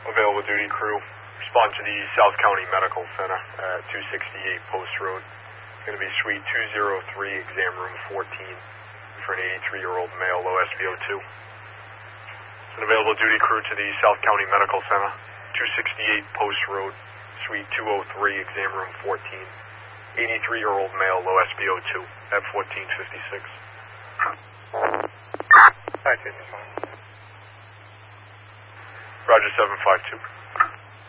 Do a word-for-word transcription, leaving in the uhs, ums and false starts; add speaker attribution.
Speaker 1: Available duty crew. Respond to the South County Medical Center at two sixty-eight Post Road. It's going to be suite two oh three, exam room fourteen, for an eighty-three-year-old male, low S p O two. It's an available duty crew to the South County Medical Center, two sixty-eight Post Road, suite two oh three, exam room fourteen, eighty-three-year-old male, low S p O two, at fourteen fifty-six.
Speaker 2: five fifty-five.
Speaker 1: Roger, seven five two.